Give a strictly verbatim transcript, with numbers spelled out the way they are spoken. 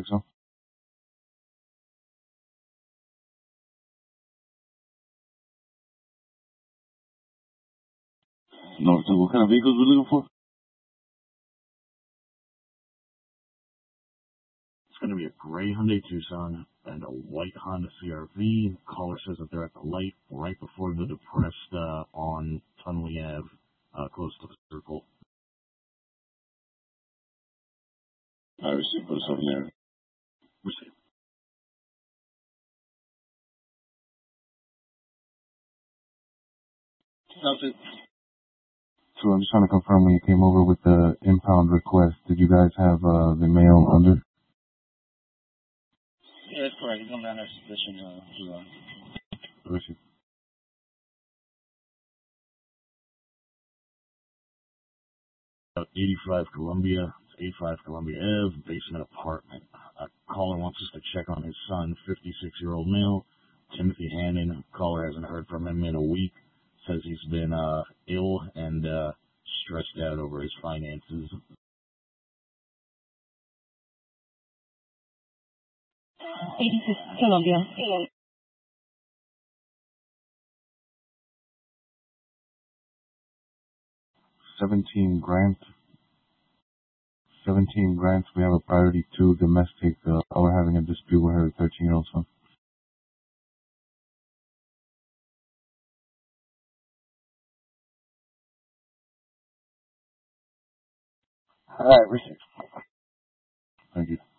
traffic zone? No, so what kind of vehicles we looking for? It's going to be a gray Hyundai Tucson and a white Honda C R V. Caller says that they're at the light right before the depressed uh, on Tunley Ave, uh, close to the circle. I received put us over there. Received. That's it. So I'm just trying to confirm when you came over with the impound request, did you guys have uh, the mail under? Yeah, that's correct. He's going down there suspicion uh, to uh, Received. eighty-five Columbia, eighty-five Columbia Ave, basement apartment. A caller wants us to check on his son, fifty-six-year-old male, Timothy Hannon. Caller hasn't heard from him in a week. Says he's been uh, ill and uh, stressed out over his finances. eighty-six Columbia. seventeen Grant. seventeen Grant. We have a priority two domestic. Uh, we're having a dispute with her thirteen-year-old son. all right, received. Thank you.